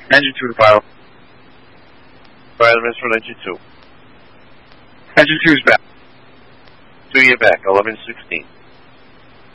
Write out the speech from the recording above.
Engine 2 to pilot. Pilot minutes for engine 2. Engine 2's back. 2 year back, 11:16.